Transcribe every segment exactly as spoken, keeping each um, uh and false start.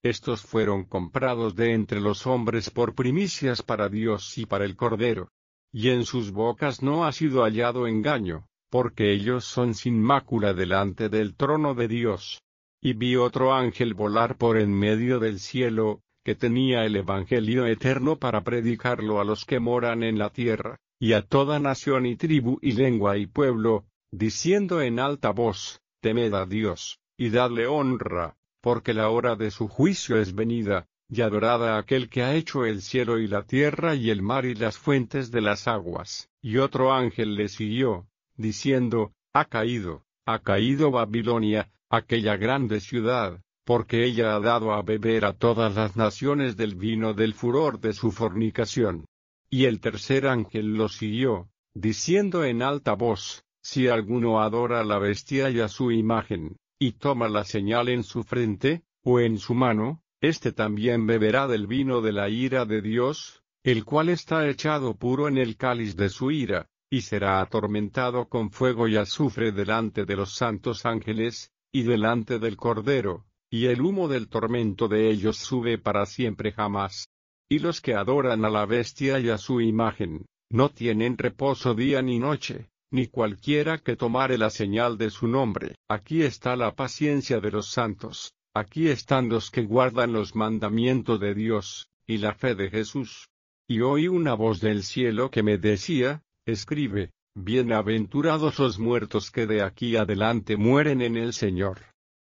Estos fueron comprados de entre los hombres por primicias para Dios y para el Cordero. Y en sus bocas no ha sido hallado engaño, porque ellos son sin mácula delante del trono de Dios. Y vi otro ángel volar por en medio del cielo, que tenía el Evangelio eterno para predicarlo a los que moran en la tierra, y a toda nación y tribu y lengua y pueblo, diciendo en alta voz, temed a Dios, y dadle honra, porque la hora de su juicio es venida, y adorad a aquel que ha hecho el cielo y la tierra y el mar y las fuentes de las aguas. Y otro ángel le siguió, diciendo, ha caído, ha caído Babilonia, aquella grande ciudad, porque ella ha dado a beber a todas las naciones del vino del furor de su fornicación. Y el tercer ángel lo siguió, diciendo en alta voz, si alguno adora a la bestia y a su imagen, y toma la señal en su frente, o en su mano, éste también beberá del vino de la ira de Dios, el cual está echado puro en el cáliz de su ira, y será atormentado con fuego y azufre delante de los santos ángeles, y delante del Cordero, y el humo del tormento de ellos sube para siempre jamás. Y los que adoran a la bestia y a su imagen, no tienen reposo día ni noche, ni cualquiera que tomare la señal de su nombre. Aquí está la paciencia de los santos, aquí están los que guardan los mandamientos de Dios, y la fe de Jesús. Y oí una voz del cielo que me decía, escribe, bienaventurados los muertos que de aquí adelante mueren en el Señor.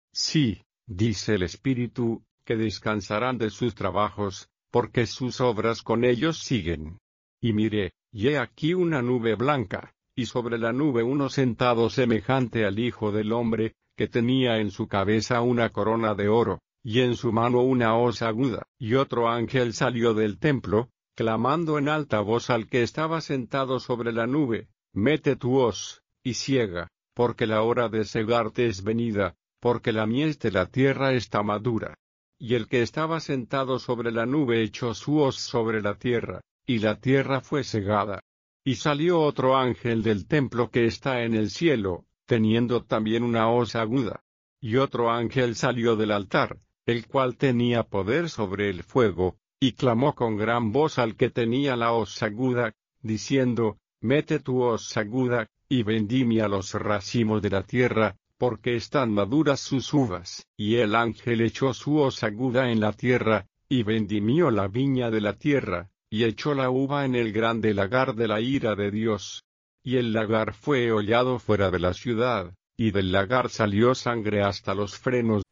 Sí, dice el Espíritu, que descansarán de sus trabajos, porque sus obras con ellos siguen. Y miré, y he aquí una nube blanca, y sobre la nube uno sentado semejante al Hijo del Hombre, que tenía en su cabeza una corona de oro, y en su mano una hoz aguda. Y otro ángel salió del templo, clamando en alta voz al que estaba sentado sobre la nube, mete tu hoz, y siega, porque la hora de segarte es venida, porque la mies de la tierra está madura. Y el que estaba sentado sobre la nube echó su hoz sobre la tierra, y la tierra fue segada. Y salió otro ángel del templo que está en el cielo, teniendo también una hoz aguda. Y otro ángel salió del altar, el cual tenía poder sobre el fuego, y clamó con gran voz al que tenía la hoz aguda, diciendo, mete tu hoz aguda, y vendimia los racimos de la tierra, porque están maduras sus uvas. Y el ángel echó su hoz aguda en la tierra, y vendimió la viña de la tierra, y echó la uva en el grande lagar de la ira de Dios. Y el lagar fue hollado fuera de la ciudad, y del lagar salió sangre hasta los frenos